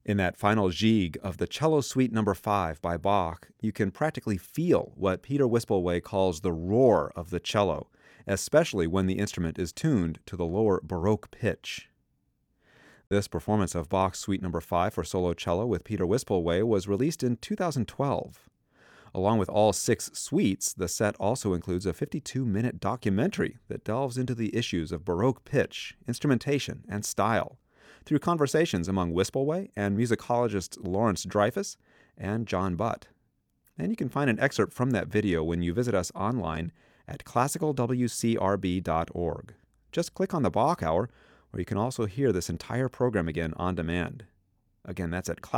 In that final Gigue of the Cello Suite No. 5 by Bach, you can practically feel what Peter Wispelwey calls the roar of the cello, especially when the instrument is tuned to the lower Baroque pitch. This performance of Bach's Suite No. 5 for solo cello with Peter Wispelwey was released in 2012. Along with all 6 suites, the set also includes a 52-minute documentary that delves into the issues of Baroque pitch, instrumentation, and style, through conversations among Wispelwey and musicologists Lawrence Dreyfus and John Butt. And you can find an excerpt from that video when you visit us online at classicalwcrb.org. Just click on the Bach Hour, or you can also hear this entire program again on demand. Again, that's at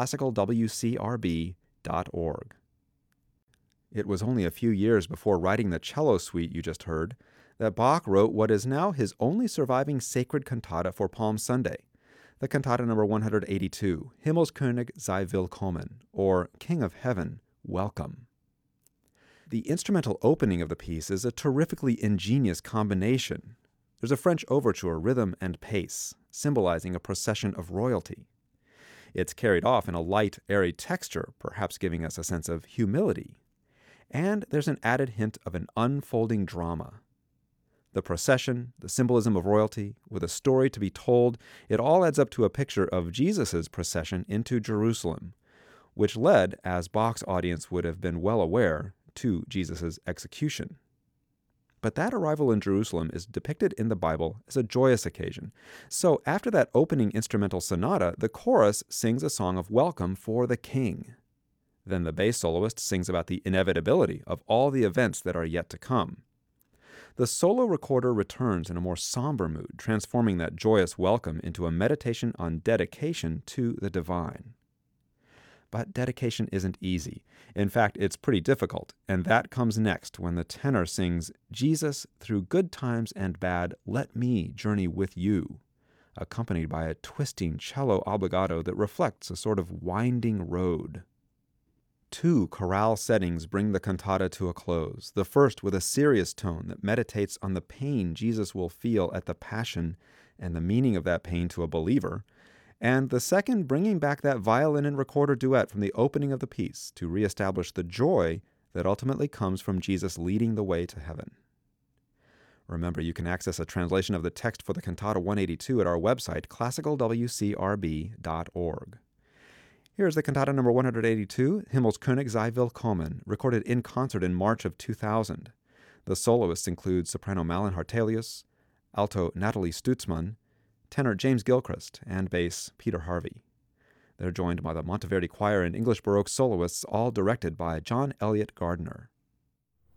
classicalwcrb.org. It was only a few years before writing the cello suite you just heard that Bach wrote what is now his only surviving sacred cantata for Palm Sunday, the cantata number 182, Himmelskönig sei willkommen, or King of Heaven, Welcome. The instrumental opening of the piece is a terrifically ingenious combination. There's a French overture, rhythm and pace, symbolizing a procession of royalty. It's carried off in a light, airy texture, perhaps giving us a sense of humility. And there's an added hint of an unfolding drama. The procession, the symbolism of royalty, with a story to be told, it all adds up to a picture of Jesus' procession into Jerusalem, which led, as Bach's audience would have been well aware, to Jesus' execution. But that arrival in Jerusalem is depicted in the Bible as a joyous occasion. So after that opening instrumental sonata, the chorus sings a song of welcome for the king. Then the bass soloist sings about the inevitability of all the events that are yet to come. The solo recorder returns in a more somber mood, transforming that joyous welcome into a meditation on dedication to the divine. But dedication isn't easy. In fact, it's pretty difficult, and that comes next when the tenor sings, "Jesus, through good times and bad, let me journey with you," accompanied by a twisting cello obbligato that reflects a sort of winding road. 2 chorale settings bring the cantata to a close, the first with a serious tone that meditates on the pain Jesus will feel at the Passion and the meaning of that pain to a believer, and the second bringing back that violin and recorder duet from the opening of the piece to reestablish the joy that ultimately comes from Jesus leading the way to heaven. Remember, you can access a translation of the text for the Cantata 182 at our website, classicalwcrb.org. Here's the cantata number 182, Himmelskönig sei willkommen, recorded in concert in March of 2000. The soloists include soprano Malin Hartelius, alto Natalie Stutzmann, tenor James Gilchrist, and bass Peter Harvey. They're joined by the Monteverdi Choir and English Baroque soloists, all directed by John Elliott Gardner.